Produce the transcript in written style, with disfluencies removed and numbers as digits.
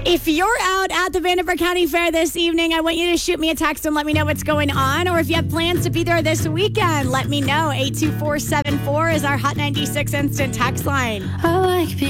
If you're out at the Vanderbilt County Fair this evening, I want you to shoot me a text and let me know what's going on. Or if you have plans to be there this weekend, let me know. 82474 is our Hot 96 instant text line. I like